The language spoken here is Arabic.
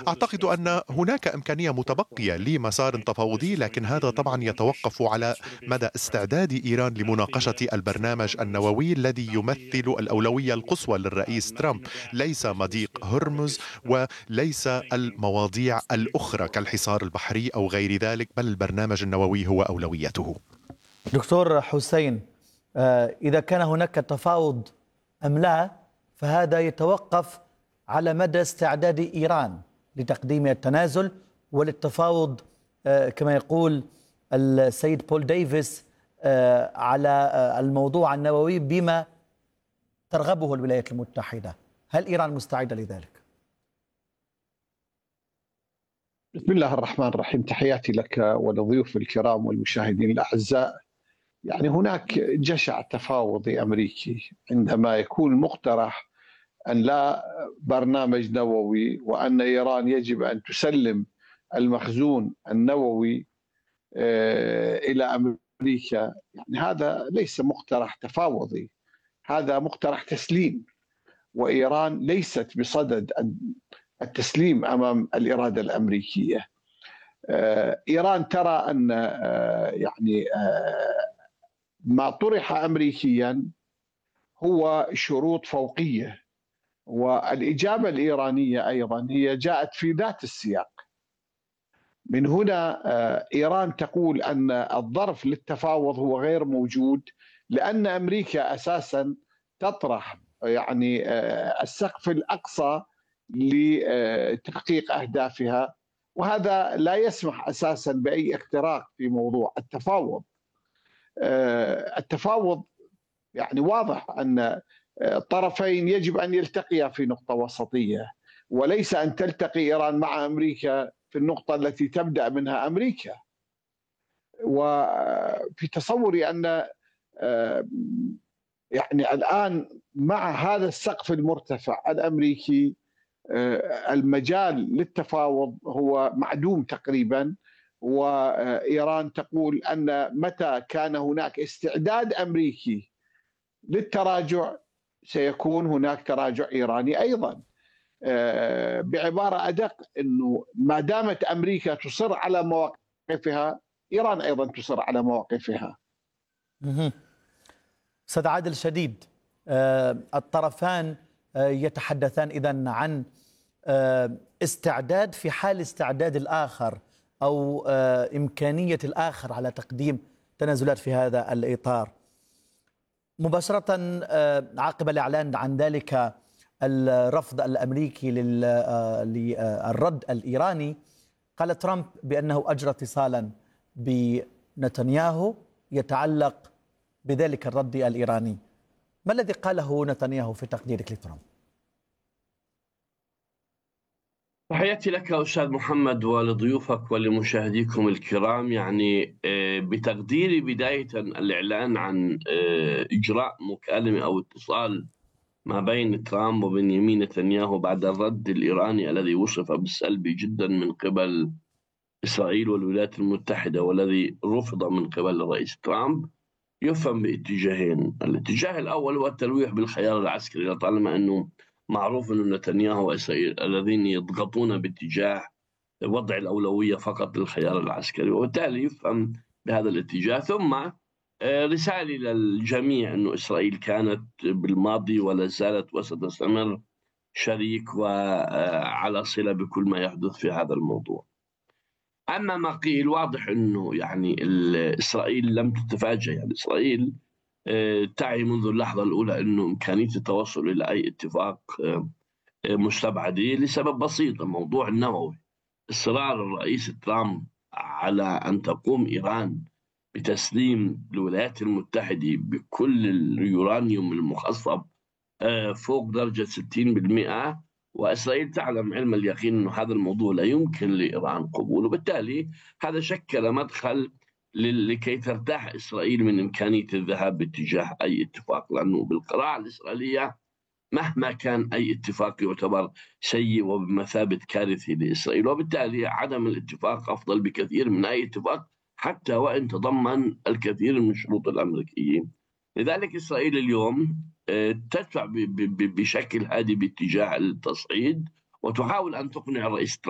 أعتقد أن هناك إمكانية متبقية لمسار تفاوضي، لكن هذا طبعا يتوقف على مدى استعداد إيران لمناقشة البرنامج النووي الذي يمثل الأولوية القصوى للرئيس ترامب، ليس مضيق هرمز وليس المواضيع الأخرى كالحصار البحري أو غير ذلك، بل البرنامج النووي هو أولويته. دكتور حسين، إذا كان هناك تفاوض أم لا، فهذا يتوقف على مدى استعداد إيران لتقديم التنازل وللتفاوض، كما يقول السيد بول ديفيس، على الموضوع النووي بما ترغبه الولايات المتحدة. هل إيران مستعدة لذلك؟ بسم الله الرحمن الرحيم. تحياتي لك ولضيوف الكرام والمشاهدين الأعزاء. يعني هناك جشع تفاوضي أمريكي عندما يكون مقترح أن لا برنامج نووي، وأن إيران يجب أن تسلم المخزون النووي إلى أمريكا. يعني هذا ليس مقترح تفاوضي، هذا مقترح تسليم، وإيران ليست بصدد التسليم أمام الإرادة الأمريكية. إيران ترى أن يعني ما طرح أمريكيا هو شروط فوقية، والإجابة الإيرانية أيضا هي جاءت في ذات السياق. من هنا إيران تقول أن الظرف للتفاوض هو غير موجود، لأن أمريكا أساسا تطرح يعني السقف الأقصى لتحقيق أهدافها، وهذا لا يسمح أساسا بأي اختراق في موضوع التفاوض. التفاوض يعني واضح أن الطرفين يجب أن يلتقيا في نقطة وسطية، وليس أن تلتقي إيران مع أمريكا في النقطة التي تبدأ منها أمريكا. وفي تصوري أن يعني الآن مع هذا السقف المرتفع الأمريكي المجال للتفاوض هو معدوم تقريبا، وإيران تقول أن متى كان هناك استعداد أمريكي للتراجع سيكون هناك تراجع إيراني أيضا. بعبارة أدق، أنه ما دامت أمريكا تصر على مواقفها، إيران أيضا تصر على مواقفها. أستاذ عادل شديد، الطرفان يتحدثان إذن عن استعداد في حال استعداد الآخر أو إمكانية الآخر على تقديم تنازلات في هذا الإطار. مباشرة عقب الإعلان عن ذلك الرفض الأمريكي للرد الإيراني، قال ترامب بأنه أجرى اتصالا بنتنياهو يتعلق بذلك الرد الإيراني. ما الذي قاله نتنياهو في تقديرك لترامب؟ تحياتي لك أستاذ محمد ولضيوفك ولمشاهديكم الكرام. يعني بتقديري بداية الإعلان عن إجراء مكالمة أو اتصال ما بين ترامب وبنيامين نتنياهو بعد الرد الإيراني الذي وصف بالسلبي جدا من قبل إسرائيل والولايات المتحدة، والذي رفض من قبل الرئيس ترامب، يفهم باتجاهين. الاتجاه الأول هو التلويح بالخيار العسكري، لطالما أنه معروف أن نتنياهو وإسرائيل الذين يضغطون باتجاه وضع الأولوية فقط للخيار العسكري، وبالتالي يفهم بهذا الاتجاه. ثم رسالة للجميع أن إسرائيل كانت بالماضي ولا زالت وستستمر شريك وعلى صلة بكل ما يحدث في هذا الموضوع. أما ما قيل، واضح أنه يعني إسرائيل لم تتفاجأ. يعني إسرائيل تعي منذ اللحظة الأولى أنه إمكانية التوصل إلى أي اتفاق مستبعدة لسبب بسيط: الموضوع النووي. إصرار الرئيس ترامب على أن تقوم إيران بتسليم الولايات المتحدة بكل اليورانيوم المخصب فوق درجة 60%، وإسرائيل تعلم علم اليقين أن هذا الموضوع لا يمكن لإيران قبوله. بالتالي هذا شكل مدخل لكي ترتاح إسرائيل من إمكانية الذهاب باتجاه أي اتفاق، لأنه بالقراءة الإسرائيلية مهما كان أي اتفاق يعتبر سيء وبمثابة كارثي لإسرائيل، وبالتالي عدم الاتفاق أفضل بكثير من أي اتفاق حتى وإن تضمن الكثير من الشروط الأمريكية. لذلك إسرائيل اليوم تدفع بشكل هادي باتجاه التصعيد، وتحاول أن تقنع الرئيس